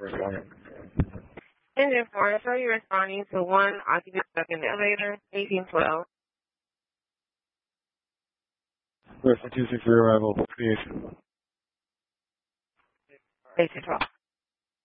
Engine 4, show you responding to one occupant stuck in the elevator, 1812. West 260 arrival, creation. 1812.